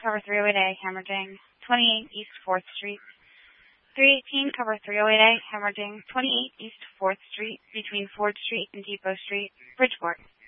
cover 308A, Hemerding, 28 East 4th Street. 318, cover 308A, Hemerding, 28 East 4th Street, between Ford Street and Depot Street, Bridgeport.